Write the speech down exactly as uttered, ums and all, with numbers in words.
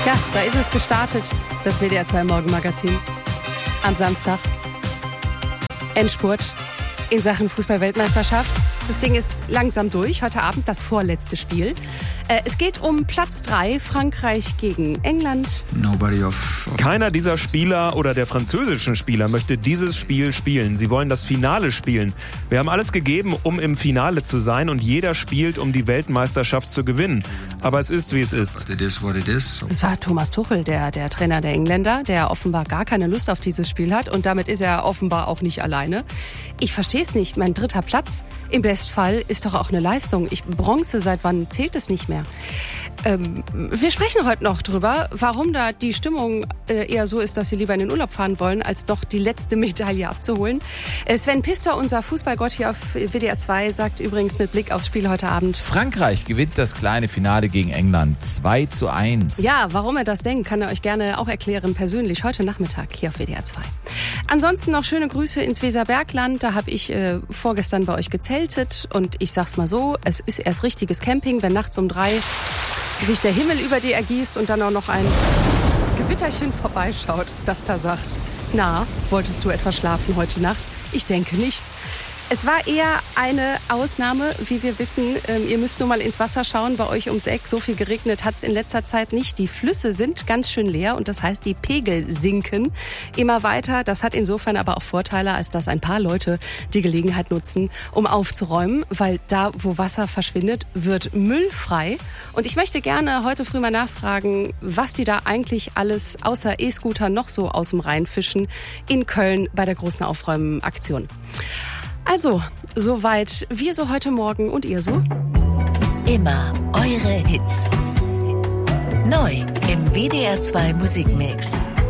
Tja, da ist es gestartet, das W D R zwei Morgenmagazin. Am Samstag. Endspurt in Sachen Fußball-Weltmeisterschaft. Das Ding ist langsam durch. Heute Abend das vorletzte Spiel. Äh, es geht um Platz drei, Frankreich gegen England. Nobody of, of Keiner dieser Spieler oder der französischen Spieler möchte dieses Spiel spielen. Sie wollen das Finale spielen. Wir haben alles gegeben, um im Finale zu sein, und jeder spielt, um die Weltmeisterschaft zu gewinnen. Aber es ist, wie es ist. It is what it is. Es war Thomas Tuchel, der, der Trainer der Engländer, der offenbar gar keine Lust auf dieses Spiel hat. Und damit ist er offenbar auch nicht alleine. Ich verstehe es nicht. Mein dritter Platz im Bestfall ist doch auch eine Leistung. Ich Bronze, seit wann zählt es nicht mehr? Ähm, wir sprechen heute noch drüber, warum da die Stimmung äh, eher so ist, dass sie lieber in den Urlaub fahren wollen, als doch die letzte Medaille abzuholen. Äh, Sven Pister, unser Fußballgott hier auf W D R zwei, sagt übrigens mit Blick aufs Spiel heute Abend: Frankreich gewinnt das kleine Finale gegen England zwei zu eins. Ja, warum er das denkt, kann er euch gerne auch erklären, persönlich, heute Nachmittag hier auf W D R zwei. Ansonsten noch schöne Grüße ins Weserbergland. Da habe ich äh, vorgestern bei euch gezeltet, und ich sag's mal so, es ist erst richtiges Camping, wenn nachts um drei sich der Himmel über dir ergießt und dann auch noch ein Gewitterchen vorbeischaut, das da sagt: Na, wolltest du etwas schlafen heute Nacht? Ich denke nicht. Es war eher eine Ausnahme, wie wir wissen. Ähm, ihr müsst nur mal ins Wasser schauen, bei euch ums Eck. So viel geregnet hat es in letzter Zeit nicht. Die Flüsse sind ganz schön leer, und das heißt, die Pegel sinken immer weiter. Das hat insofern aber auch Vorteile, als dass ein paar Leute die Gelegenheit nutzen, um aufzuräumen. Weil da, wo Wasser verschwindet, wird Müll frei. Und ich möchte gerne heute früh mal nachfragen, was die da eigentlich alles außer E-Scooter noch so aus dem Rhein fischen in Köln bei der großen Aufräumen-Aktion. Also, soweit wir so heute Morgen, und ihr so? Immer eure Hits. Neu im W D R zwei Musikmix.